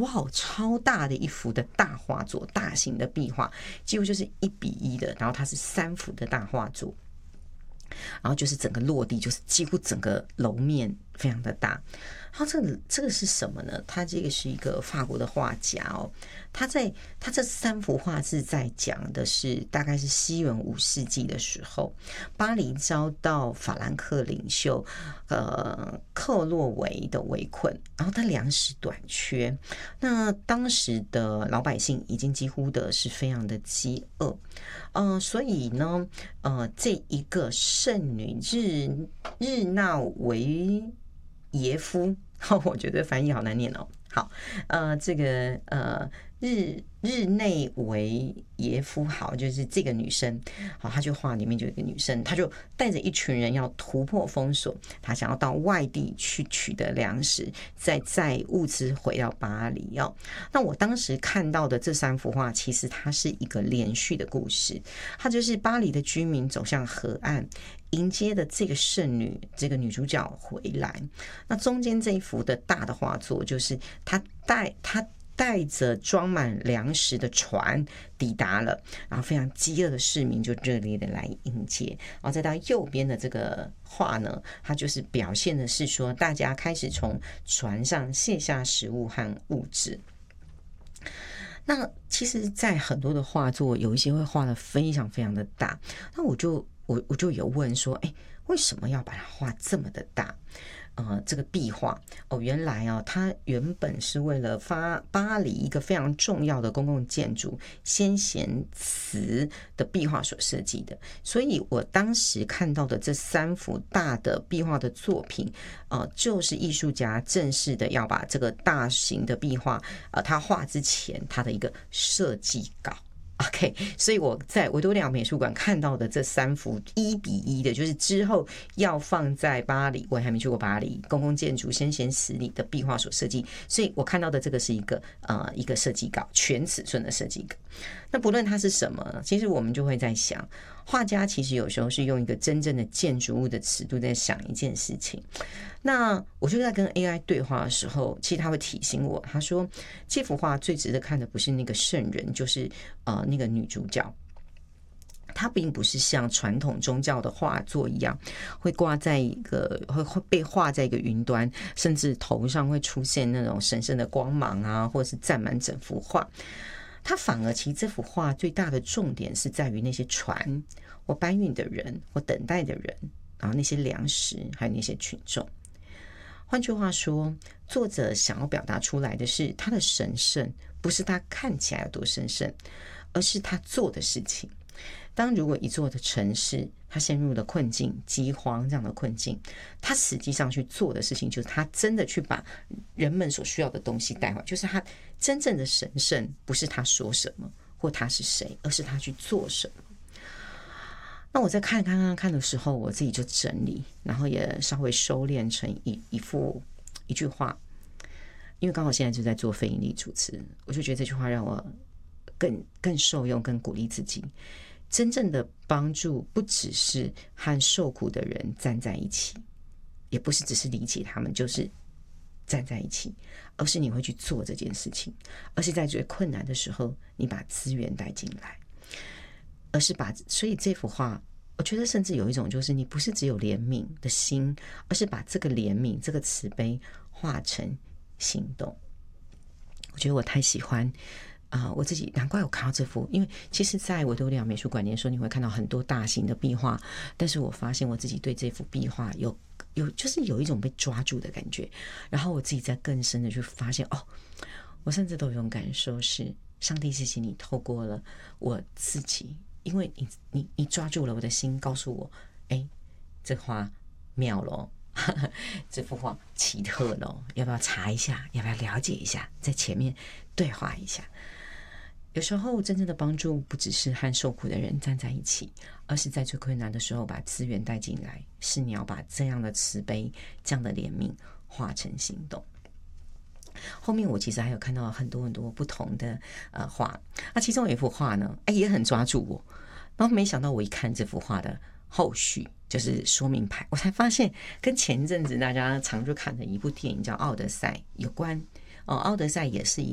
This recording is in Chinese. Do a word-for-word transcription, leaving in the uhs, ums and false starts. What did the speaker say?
哇，超大的一幅的大画作，大型的壁画，几乎就是一比一的，然后它是三幅的大画作，然后就是整个落地，就是几乎整个楼面非常的大。然后这个这个是什么呢？他这个是一个法国的画家哦，他在他这三幅画是在讲的是大概是西元五世纪的时候，巴黎遭到法兰克领袖呃克洛维的围困，然后他粮食短缺，那当时的老百姓已经几乎的是非常的饥饿，呃，所以呢，呃，这一个圣女日日纳维耶夫，我觉得翻译好难念哦。好，呃，这个呃日日内维耶夫，好，就是这个女生，好，她就画里面就有一个女生，她就带着一群人要突破封锁，她想要到外地去取得粮食，再载物资回到巴黎哦。那我当时看到的这三幅画，其实它是一个连续的故事，它就是巴黎的居民走向河岸，迎接的这个圣女，这个女主角回来。那中间这一幅的大的画作，就是她带她带着装满粮食的船抵达了，然后非常饥饿的市民就热烈的来迎接。然后再到右边的这个画呢，它就是表现的是说，大家开始从船上卸下食物和物质。那其实在很多的画作有一些会画得非常非常的大，那我就我我就有问说，哎，为什么要把它画这么的大？呃，这个壁画哦，原来啊，它原本是为了发巴黎一个非常重要的公共建筑先贤祠的壁画所设计的，所以我当时看到的这三幅大的壁画的作品，呃，就是艺术家正式的要把这个大型的壁画，呃，他画之前他的一个设计稿。OK， 所以我在维多利亚美术馆看到的这三幅一比一的，就是之后要放在巴黎，我还没去过巴黎公共建筑先贤祠里的壁画所设计，所以我看到的这个是一个呃一个设计稿，全尺寸的设计稿。那不论它是什么，其实我们就会在想，画家其实有时候是用一个真正的建筑物的尺度在想一件事情。那我就在跟 A I 对话的时候，其实他会提醒我，他说这幅画最值得看的不是那个圣人，就是呃那个女主角。它并不是像传统宗教的画作一样，会挂在一个会会被画在一个云端，甚至头上会出现那种神圣的光芒啊，或者是占满整幅画。它反而其实这幅画最大的重点是在于那些船或搬运的人或等待的人，然后那些粮食还有那些群众。换句话说，作者想要表达出来的是他的神圣，不是他看起来有多神圣，而是他做的事情。当如果一座的城市他陷入了困境、饥荒这样的困境，他实际上去做的事情就是他真的去把人们所需要的东西带回来，就是他真正的神圣不是他说什么或他是谁，而是他去做什么。那我在看看看看的时候，我自己就整理，然后也稍微收敛成一一幅一句话，因为刚好现在就在做非营利主持，我就觉得这句话让我更更受用，更鼓励自己。真正的帮助不只是和受苦的人站在一起，也不是只是理解他们就是站在一起，而是你会去做这件事情，而是在最困难的时候你把资源带进来，而是把所以这幅画我觉得甚至有一种就是你不是只有怜悯的心，而是把这个怜悯这个慈悲化成行动。我觉得我太喜欢啊、呃，我自己难怪我看到这幅，因为其实在维多利亚美术馆的时候你会看到很多大型的壁画，但是我发现我自己对这幅壁画有有就是有一种被抓住的感觉，然后我自己在更深的去发现，哦，我甚至都有一种感受是上帝谢谢你透过了我自己，因为你你你抓住了我的心，告诉我，哎，这画妙咯，这幅画奇特咯，要不要查一下，要不要了解一下，在前面对话一下。有时候真正的帮助不只是和受苦的人站在一起，而是在最困难的时候把资源带进来，是你要把这样的慈悲这样的怜悯化成行动。后面我其实还有看到很多很多不同的呃画，那其中有一幅画呢，哎也很抓住我，然后没想到我一看这幅画的后续就是说明牌，我才发现跟前阵子大家常去看的一部电影叫《奥德赛》有关哦，《奥德赛》也是一